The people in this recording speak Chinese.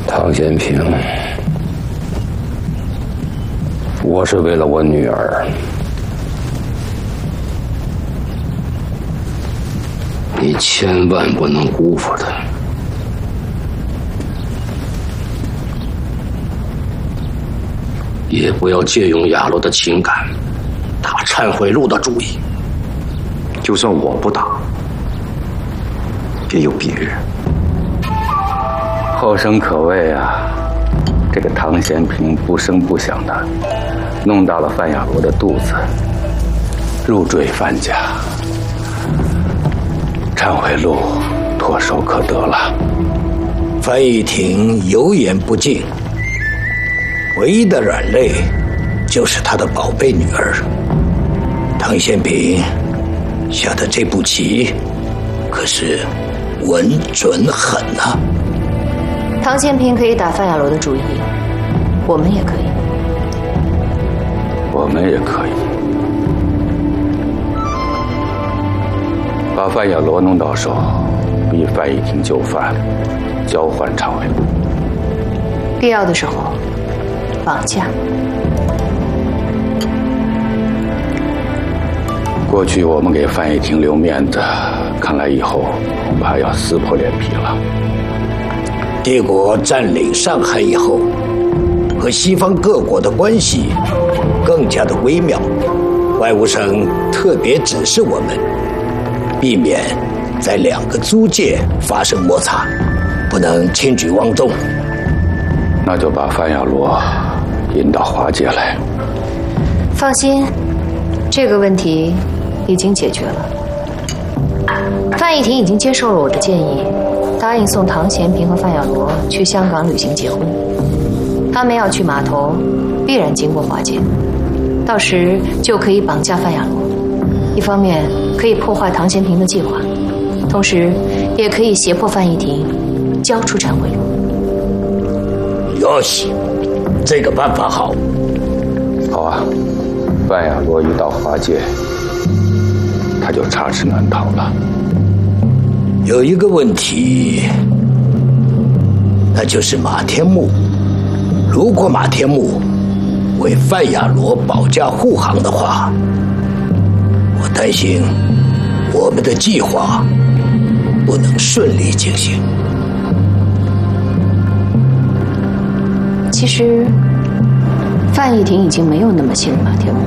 唐贤平，我是为了我女儿，你千万不能辜负她。也不要借用亚罗的情感，打忏悔录的主意。 就算我不打，也有别人。 后生可畏啊！这个唐贤平不声不响的弄大了范亚罗的肚子，入赘范家，忏悔录唾手可得了。 范逸庭有眼不净，唯一的软肋就是他的宝贝女儿唐贤平下的这步棋可是稳准狠啊。 唐贤平可以打范亚罗的主意，我们也可以。 我们也可以把范亚罗弄到手，逼范逸庭就范，交换忏悔录。 必要的时候绑架。 过去我们给范逸庭留面子，看来以后恐怕要撕破脸皮了。 帝国占领上海以后，和西方各国的关系更加的微妙。外务省特别指示我们，避免在两个租界发生摩擦，不能轻举妄动。 那就把范亚罗引到华界来。 放心，这个问题已经解决了。范逸庭已经接受了我的建议，答应送唐贤平和范亚罗去香港旅行结婚。他们要去码头，必然经过华界，到时就可以绑架范亚罗。一方面可以破坏唐贤平的计划，同时也可以胁迫范逸庭交出忏悔录。 哟西，这个办法好。 好啊，范亚罗一到华界，他就插翅难逃了。 有一个问题，那就是马天木。如果马天木为范亚罗保驾护航的话，我担心我们的计划不能顺利进行。 其实范逸庭已经没有那么信任马天木，